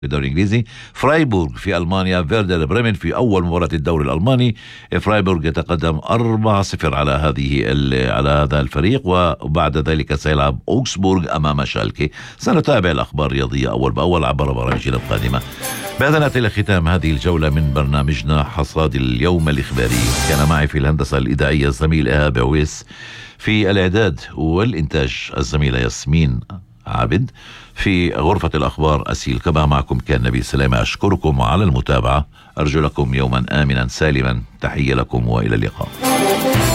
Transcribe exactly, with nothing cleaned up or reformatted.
الدوري الإنجليزي. فرايبورغ في ألمانيا فيردر بريمن في أول مباراة الدوري الألماني. فرايبورغ يتقدم أربعة صفر على هذه على هذا الفريق، وبعد ذلك سيلعب أوكسبورغ أمام شالكي. سنتابع الأخبار الرياضية أول بأول عبر برامجنا القادمة. بهذا نأتي إلى ختام هذه الجولة من برنامجنا حصاد اليوم الإخباري. كان معي في الهندسة الإذاعية الزميل إيهاب عويس، في الإعداد والإنتاج الزميلة ياسمين عابد، في غرفة الأخبار أسيل كبا. معكم كان نبي سلامة. أشكركم على المتابعة، أرجو لكم يوما آمنا سالما. تحية لكم وإلى اللقاء.